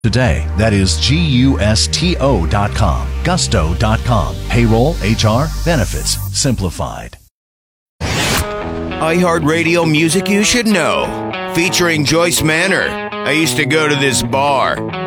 today. That is GUSTO.com. Gusto.com. Payroll, HR, benefits, simplified. iHeartRadio music you should know. Featuring Joyce Manor. I used to go to this bar.